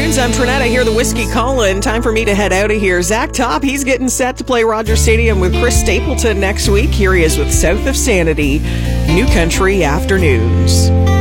afternoons. I'm Trinetta here, the Whiskey Callin'. Time for me to head out of here. Zach Top, he's getting set to play Rogers Stadium with Chris Stapleton next week. Here he is with South of Sanity, New Country Afternoons.